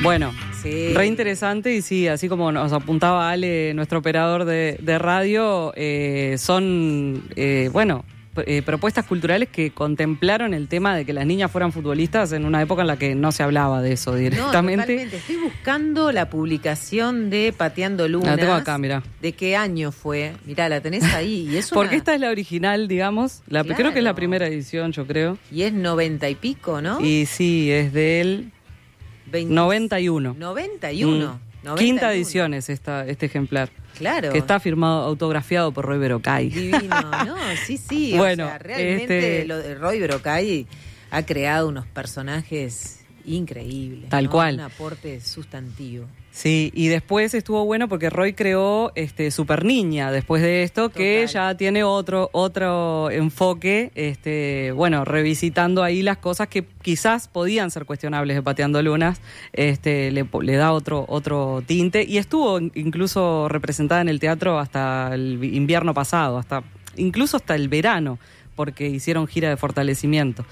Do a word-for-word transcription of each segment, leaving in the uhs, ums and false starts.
Bueno, Sí. re interesante y sí, así como nos apuntaba Ale, nuestro operador de, de radio, eh, son, eh, bueno, eh, propuestas culturales que contemplaron el tema de que las niñas fueran futbolistas en una época en la que no se hablaba de eso directamente. No, totalmente. Estoy buscando la publicación de Pateando Lunas. La tengo acá, mirá. ¿De qué año fue? Mirá, la tenés ahí. Y es una... Porque esta es la original, digamos. La, Claro. Creo que es la primera edición, yo creo. Y es noventa y pico, ¿no? Y sí, es del veinte noventa y uno. noventa y uno. Mm. noventa y Quinta uno. edición es esta, este ejemplar. Claro. Que está firmado, autografiado por Roy Berocay. Divino, no, sí, sí. Bueno, o sea, realmente este- lo de Roy Berocay ha creado unos personajes increíbles. Tal ¿no? cual. Un aporte sustantivo. Sí, y después estuvo bueno porque Roy creó este Super Niña después de esto, que Total. ya tiene otro otro enfoque, este, bueno, revisitando ahí las cosas que quizás podían ser cuestionables de Pateando Lunas, este, le, le da otro otro tinte y estuvo incluso representada en el teatro hasta el invierno pasado, hasta incluso hasta el verano, porque hicieron gira de fortalecimiento.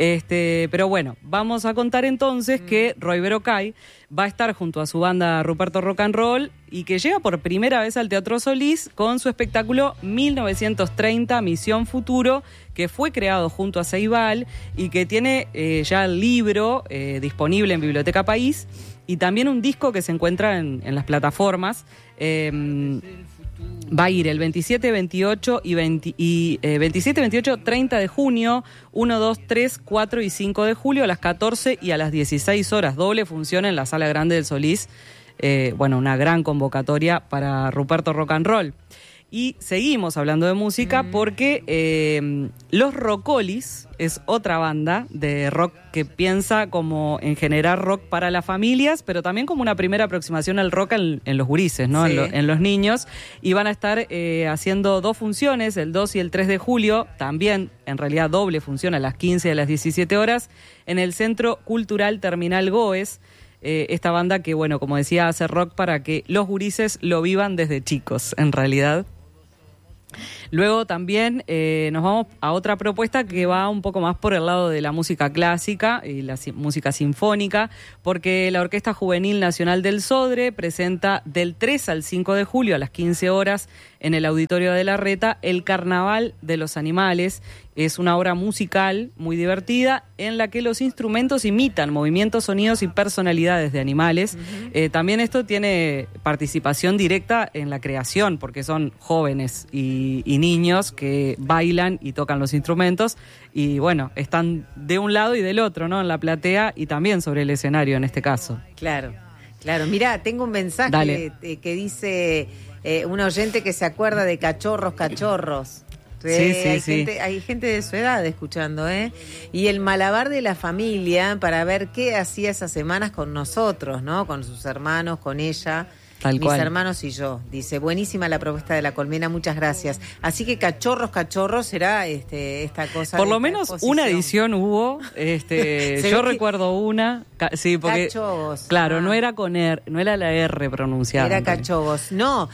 Este, pero bueno, vamos a contar entonces que Roy Berocay va a estar junto a su banda Ruperto Rock and Roll y que llega por primera vez al Teatro Solís con su espectáculo mil novecientos treinta Misión Futuro, que fue creado junto a Ceibal y que tiene eh, ya el libro eh, disponible en Biblioteca País y también un disco que se encuentra en, en las plataformas. Eh, Va a ir el veintisiete, veintiocho y, veinte, y eh, veintisiete, veintiocho, treinta de junio, uno, dos, tres, cuatro y cinco de julio a las catorce y a las dieciséis horas. Doble función en la Sala Grande del Solís. Eh, bueno, una gran convocatoria para Ruperto Rock and Roll. Y seguimos hablando de música porque eh, Los Rockolis es otra banda de rock que piensa como en generar rock para las familias, pero también como una primera aproximación al rock en, en los gurises, ¿no? Sí. En, lo, en los niños. Y van a estar eh, haciendo dos funciones, el dos y el tres de julio, también en realidad doble función a las quince y a las diecisiete horas, en el Centro Cultural Terminal Goes. Eh, esta banda que, bueno, como decía, hace rock para que los gurises lo vivan desde chicos, en realidad. Luego también eh, nos vamos a otra propuesta que va un poco más por el lado de la música clásica y la si- música sinfónica, porque la Orquesta Juvenil Nacional del Sodre presenta del tres al cinco de julio a las quince horas en el Auditorio de la Reta el Carnaval de los Animales. Es una obra musical muy divertida en la que los instrumentos imitan movimientos, sonidos y personalidades de animales. Uh-huh. Eh, también esto tiene participación directa en la creación, porque son jóvenes y, y niños que bailan y tocan los instrumentos y, bueno, están de un lado y del otro, ¿no? En la platea y también sobre el escenario en este caso. Claro, claro. Mirá, tengo un mensaje Dale. que, que dice eh, un oyente que se acuerda de Cachorros, Cachorros. Sí, sí, hay, sí. gente, hay gente de su edad escuchando, ¿eh? Y el malabar de la familia para ver qué hacía esas semanas con nosotros, ¿no? Con sus hermanos, con ella, Tal mis cual. hermanos y yo. Dice, buenísima la propuesta de la colmena, muchas gracias. Así que Cachorros, Cachorros será este, esta cosa. Por de lo esta menos exposición. una edición hubo, este, Se yo ve que- recuerdo una, ca- sí, porque Cachobos. claro, Ah. no era con R, no era la R pronunciada. Era Cachobos. No,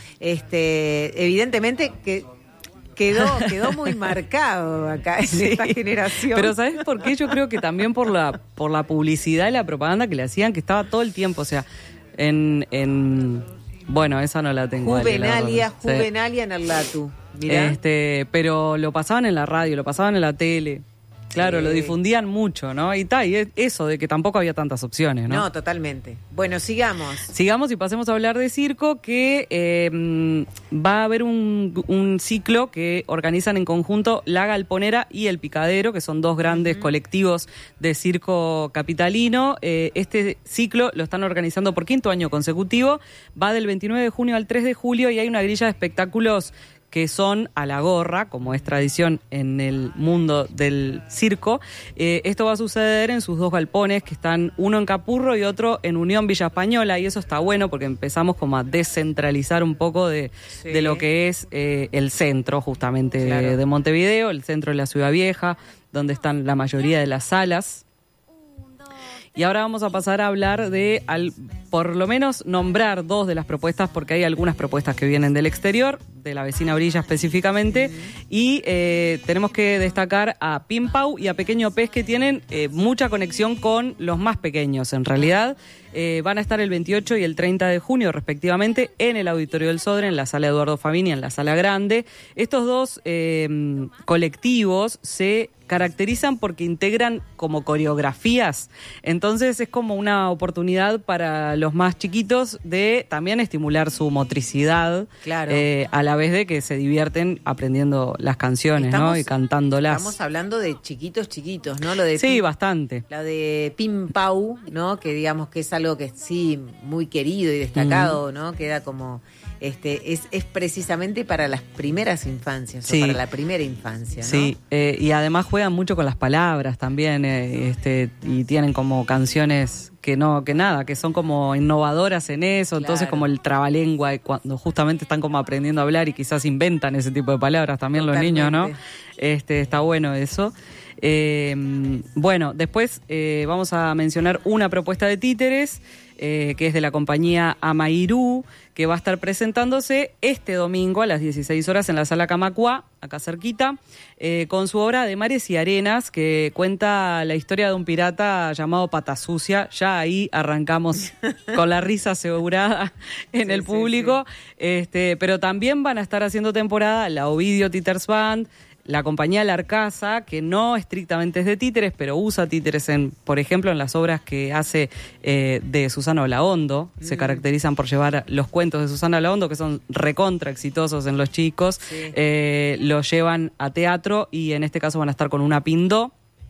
este, evidentemente que quedó, quedó muy marcado acá en Sí. esta generación. Pero ¿sabes por qué? Yo creo que también por la por la publicidad y la propaganda que le hacían, que estaba todo el tiempo, o sea, en, en bueno, esa no la tengo. Ale, la Juvenalia, verdad. Sí. Juvenalia en el Latu. Mirá. Este, pero lo pasaban en la radio, lo pasaban en la tele. Claro, Sí. lo difundían mucho, ¿no? Y tal, y es eso de que tampoco había tantas opciones, ¿no? No, totalmente. Bueno, sigamos. Sigamos y pasemos a hablar de circo, que eh, va a haber un, un ciclo que organizan en conjunto La Galponera y El Picadero, que son dos grandes uh-huh. colectivos de circo capitalino. Eh, este ciclo lo están organizando por quinto año consecutivo, va del veintinueve de junio al tres de julio y hay una grilla de espectáculos que son a la gorra, como es tradición en el mundo del circo. Eh, esto va a suceder en sus dos galpones, que están uno en Capurro y otro en Unión Villa Española, y eso está bueno porque empezamos como a descentralizar un poco de, sí. de lo que es eh, el centro, justamente, claro. de, de Montevideo, el centro de la Ciudad Vieja, donde están la mayoría de las salas. Y ahora vamos a pasar a hablar de, al, por lo menos, nombrar dos de las propuestas, porque hay algunas propuestas que vienen del exterior, de la vecina Brilla específicamente, uh-huh. y eh, tenemos que destacar a Pim Pau y a Pequeño Pez, que tienen eh, mucha conexión con los más pequeños, en realidad. Eh, van a estar el veintiocho y el treinta de junio, respectivamente, en el Auditorio del Sodre, en la Sala Eduardo Favini, en la Sala Grande. Estos dos eh, colectivos se caracterizan porque integran como coreografías, entonces es como una oportunidad para los más chiquitos de también estimular su motricidad, claro. eh, a la vez de que se divierten aprendiendo las canciones, estamos, ¿no? Y cantándolas. Estamos hablando de chiquitos chiquitos, ¿no? Lo de sí, Pim, bastante. La de Pim Pau, ¿no? Que digamos que es algo que sí, muy querido y destacado, mm. ¿no? Queda como... Este, es, es precisamente para las primeras infancias, sí. o para la primera infancia, ¿no? Sí, eh, y además juegan mucho con las palabras también, eh, este, y tienen como canciones que no, que nada, que son como innovadoras en eso, claro. Entonces como el trabalengua, cuando justamente están como aprendiendo a hablar y quizás inventan ese tipo de palabras también Totalmente. Los niños, ¿no? Este, está bueno eso. Eh, bueno, después eh, vamos a mencionar una propuesta de títeres, eh, que es de la compañía Amairú, que va a estar presentándose este domingo a las dieciséis horas en la Sala Camacuá, acá cerquita, eh, con su obra de Mares y Arenas, que cuenta la historia de un pirata llamado Pata Sucia. Ya ahí arrancamos con la risa asegurada en sí, el público, sí, sí. Este, pero también van a estar haciendo temporada la Ovidio Titers Band, la compañía La Arcasa, que no estrictamente es de títeres, pero usa títeres, en, por ejemplo, en las obras que hace eh, de Susana Olaondo. Mm. Se caracterizan por llevar los cuentos de Susana Olaondo, que son recontra exitosos en los chicos. Sí. Eh, los llevan a teatro y en este caso van a estar con una Pindó.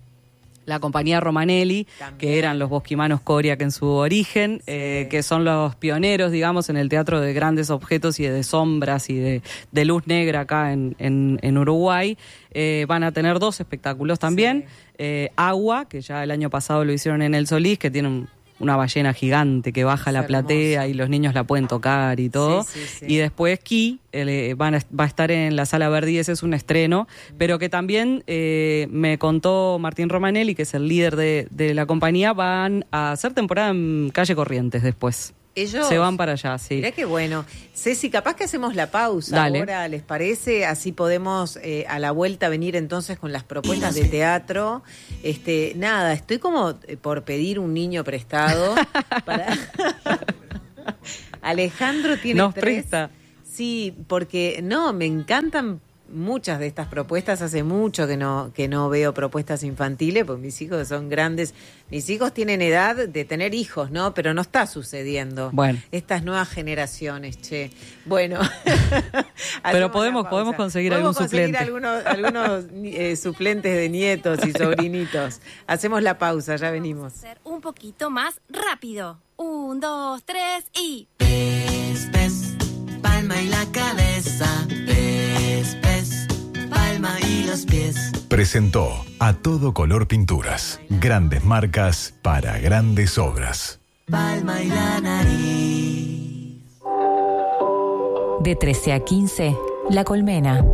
La compañía Romanelli, también. Que eran los bosquimanos Coria, que en su origen, sí. eh, que son los pioneros, digamos, en el teatro de grandes objetos y de sombras y de, de luz negra acá en, en, en Uruguay. Eh, van a tener dos espectáculos también. Sí. Eh, Agua, que ya el año pasado lo hicieron en el Solís, que tiene un, una ballena gigante que baja a la platea y los niños la pueden tocar y todo. Sí, sí, sí. Y después Ki, eh, van a, va a estar en la Sala Verdi, ese es un estreno, mm. pero que también eh, me contó Martín Romanelli, que es el líder de, de la compañía, van a hacer temporada en Calle Corrientes después. Ellos se van para allá, sí. Mirá qué bueno. Ceci, capaz que hacemos la pausa. Dale. Ahora, ¿les parece? Así podemos eh, a la vuelta venir entonces con las propuestas de teatro. Este, nada, estoy como por pedir un niño prestado para Alejandro tiene Nos tres. presta. Sí, porque no, me encantan muchas de estas propuestas. Hace mucho que no que no veo propuestas infantiles, porque mis hijos son grandes. Mis hijos tienen edad de tener hijos, ¿no? Pero no está sucediendo. Bueno. Estas nuevas generaciones, che. Bueno. Pero podemos podemos conseguir podemos algún conseguir suplente. algunos, algunos eh, suplentes de nietos y sobrinitos. Hacemos la pausa, ya venimos. Ser un poquito más rápido. Un, dos, tres y... Pez, pez, palma y la cabeza. Pez, pez, palma y los pies. Presentó A Todo Color Pinturas. Grandes marcas para grandes obras. Palma y la nariz. De trece a quince, La Colmena.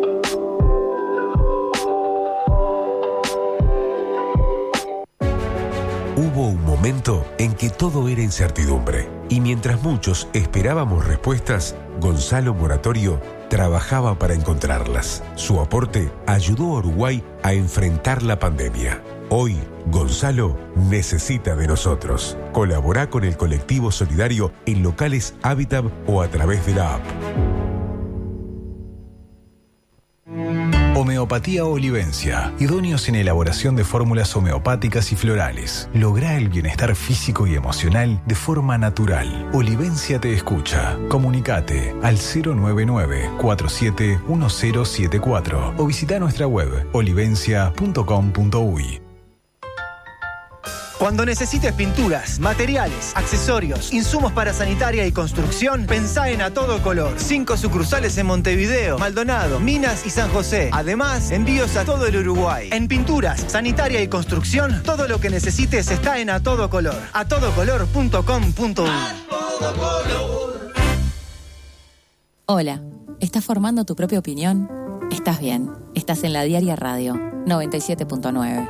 Hubo un momento en que todo era incertidumbre, y mientras muchos esperábamos respuestas, Gonzalo Moratorio trabajaba para encontrarlas. Su aporte ayudó a Uruguay a enfrentar la pandemia. Hoy, Gonzalo necesita de nosotros. Colabora con el colectivo solidario en locales Habitat o a través de la app. Homeopatía Olivencia. Idóneos en elaboración de fórmulas homeopáticas y florales. Logra el bienestar físico y emocional de forma natural. Olivencia te escucha. Comunicate al cero nueve nueve, cuatro siete uno cero siete cuatro o visita nuestra web olivencia punto com punto uy. Cuando necesites pinturas, materiales, accesorios, insumos para sanitaria y construcción, pensá en A Todo Color. Cinco sucursales en Montevideo, Maldonado, Minas y San José. Además, envíos a todo el Uruguay. En pinturas, sanitaria y construcción, todo lo que necesites está en A Todo Color. a todo color punto com punto uy. Hola, ¿estás formando tu propia opinión? Estás bien, estás en La Diaria Radio, noventa y siete punto nueve.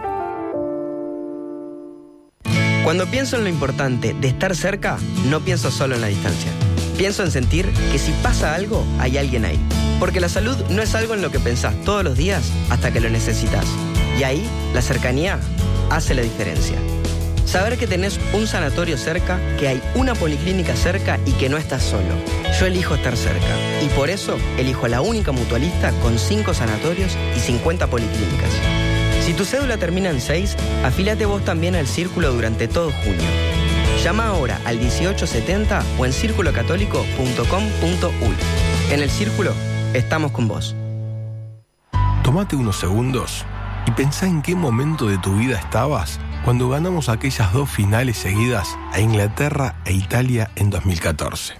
Cuando pienso en lo importante de estar cerca, no pienso solo en la distancia. Pienso en sentir que si pasa algo, hay alguien ahí. Porque la salud no es algo en lo que pensás todos los días hasta que lo necesitas. Y ahí, la cercanía hace la diferencia. Saber que tenés un sanatorio cerca, que hay una policlínica cerca y que no estás solo. Yo elijo estar cerca. Y por eso elijo la única mutualista con cinco sanatorios y cincuenta policlínicas. Si tu cédula termina en seis, afíliate vos también al Círculo durante todo junio. Llama ahora al dieciocho setenta o en círculo católico punto com punto uy. En el Círculo, estamos con vos. Tómate unos segundos y pensá en qué momento de tu vida estabas cuando ganamos aquellas dos finales seguidas a Inglaterra e Italia en dos mil catorce.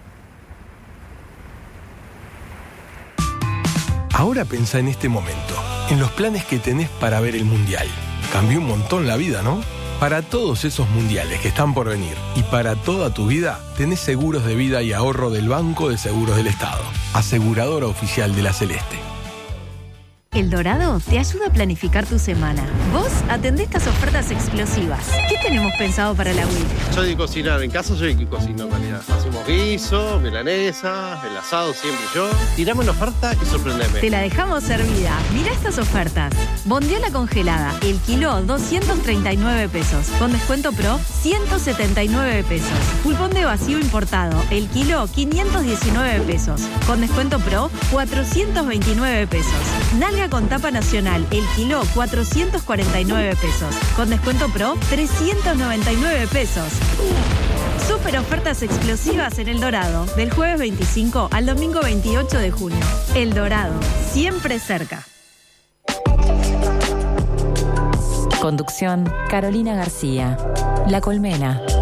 Ahora pensá en este momento, en los planes que tenés para ver el Mundial. Cambió un montón la vida, ¿no? Para todos esos mundiales que están por venir y para toda tu vida, tenés seguros de vida y ahorro del Banco de Seguros del Estado, aseguradora oficial de la Celeste. El Dorado te ayuda a planificar tu semana. Vos atendés estas ofertas explosivas. ¿Qué tenemos pensado para la W I C? Soy de cocinar, en casa soy el que cocino en realidad. Hacemos guiso, milanesa, el asado siempre yo. Tirame una oferta y sorprendeme. Te la dejamos servida. Mirá estas ofertas. Bondiola congelada, el kilo doscientos treinta y nueve pesos. Con descuento pro, ciento setenta y nueve pesos. Pulpón de vacío importado, el kilo quinientos diecinueve pesos. Con descuento pro, cuatrocientos veintinueve pesos. Nalga con tapa nacional, el kilo cuatrocientos cuarenta y nueve pesos. Con descuento pro, trescientos noventa y nueve pesos. Super ofertas explosivas en El Dorado, del jueves veinticinco al domingo veintiocho de junio. El Dorado, siempre cerca. Conducción, Carolina García. La Colmena.